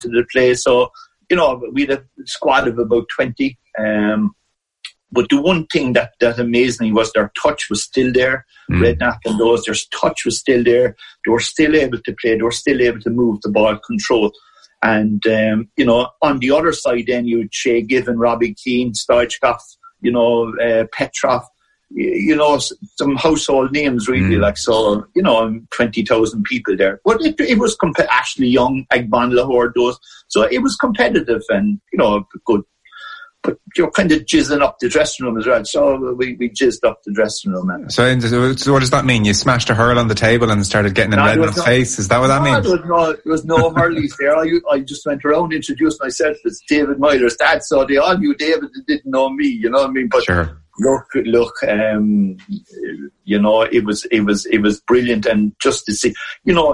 the play. So, we had a squad of about 20. But the one thing that amazed me was their touch was still there. Redknapp and those, their touch was still there. They were still able to play. They were still able to move the ball, control. And, on the other side then you had Shay Given, Robbie Keane, Stoichkov, Petrov, some household names really, 20,000 people there. But it was Ashley Young, Agban Lahore, those. So it was competitive and, good. But you're kind of jizzing up the dressing room as well. So we jizzed up the dressing room. Man. So what does that mean? You smashed a hurl on the table and started getting in Redknapp's face? Is that what that means? There was no hurlies there. I just went around, introduced myself as David Myler's dad. So they all knew David and didn't know me, you know what I mean? But sure. Look, it was brilliant. And just to see, what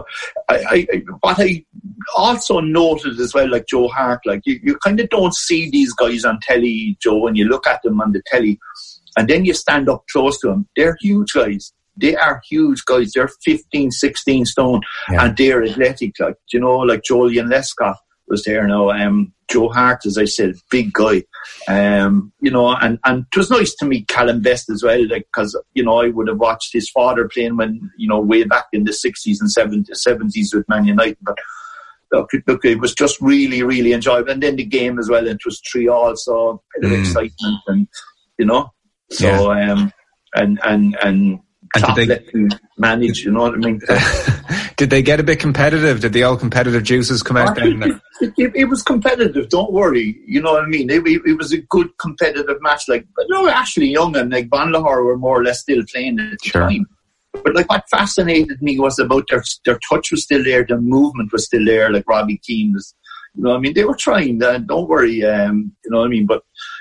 I also noted as well, like Joe Hart, like you kind of don't see these guys on telly, Joe, when you look at them on the telly and then you stand up close to them. They're huge guys. They are huge guys. They're 15, 16 stone and they're athletic, like Jolyon Lescott was there now. Joe Hart, as I said, big guy. And it was nice to meet Callum Best as well, because, I would have watched his father playing when, way back in the 60s and 70s with Man United. But look, it was just really, really enjoyable. And then the game as well, it was 3-3, so a bit of excitement and, so, and Klopp let them manage, you know what I mean? Did they get a bit competitive? Did the old competitive juices come out then? It was competitive, don't worry. You know what I mean? It was a good competitive match. Ashley Young and Van Lahore were more or less still playing at the time. But what fascinated me was about their touch was still there, their movement was still there, like Robbie Keane was, they were trying, don't worry, you know what I mean? But,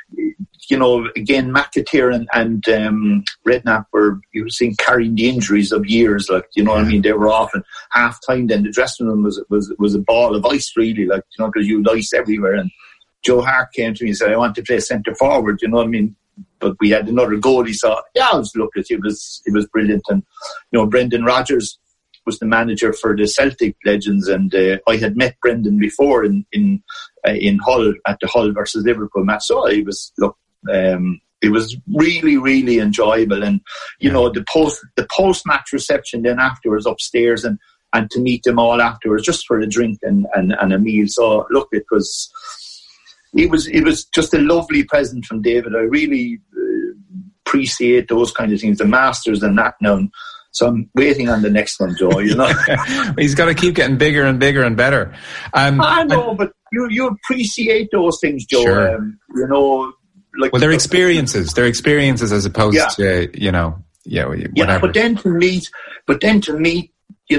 again, McAteer and Redknapp were, you were seeing, carrying the injuries of years, what I mean? They were often half-time then. The dressing room was a ball of ice, really, because you had ice everywhere. And Joe Hart came to me and said, I want to play centre-forward, you know what I mean? But we had another goalie, so, I was looking at it. It was brilliant. And, Brendan Rodgers was the manager for the Celtic Legends, and I had met Brendan before in Hull at the Hull versus Liverpool match. So it was really, really enjoyable. And the post match reception then afterwards upstairs, and to meet them all afterwards just for a drink and a meal. So look, it was just a lovely present from David. I really appreciate those kind of things, the Masters and that now. So I'm waiting on the next one, Joe, He's got to keep getting bigger and bigger and better. I know, but you appreciate those things, Joe. Sure. They're experiences. They're experiences as opposed to, whatever. Yeah, but then to meet,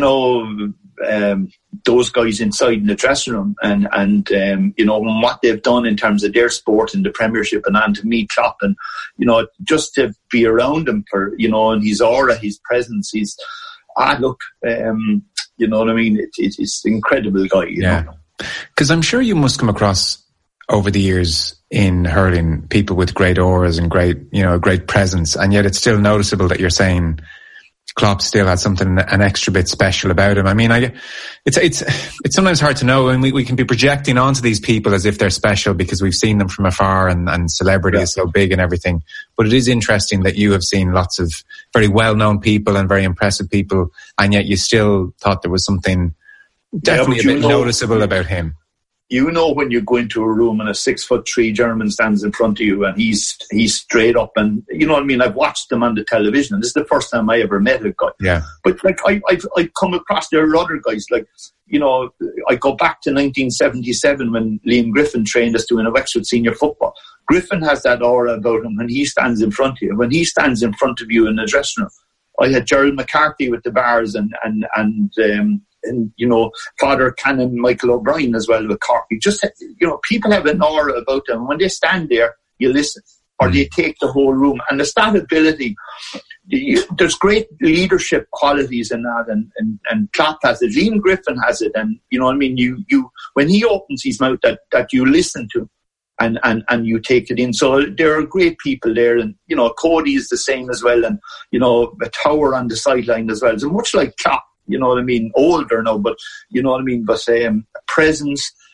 those guys inside in the dressing room and what they've done in terms of their sport in the Premiership and to meet Klopp and, just to be around him for, and his aura, his presence, you know what I mean? It's an incredible guy, you know. Because I'm sure you must come across over the years in hurling people with great auras and great presence, and yet it's still noticeable that you're saying Klopp still had something, an extra bit special about him. I mean, it's sometimes hard to know, and we can be projecting onto these people as if they're special because we've seen them from afar and celebrity is so big and everything. But it is interesting that you have seen lots of very well-known people and very impressive people, and yet you still thought there was something definitely a bit noticeable about him. When you go into a room and a 6'3" German stands in front of you and he's straight up, and you know what I mean? I've watched him on the television, and this is the first time I ever met a guy. Yeah. But I've come across, there are other guys, I go back to 1977 when Liam Griffin trained us doing a Wexford senior football. Griffin has that aura about him when he stands in front of you. When he stands in front of you in the dressing room. I had Gerald McCarthy with the Bars and Father Canon Michael O'Brien as well with Cork. People have an aura about them. When they stand there, you listen, or they take the whole room. And there's that ability. There's great leadership qualities in that, and Klopp has it. Liam Griffin has it, and you know what I mean. You when he opens his mouth, that you listen to, and you take it in. So there are great people there, and Cody is the same as well, and a Tower on the sideline as well. So much like Klopp. You know what I mean? Older now, but you know what I mean? But presence,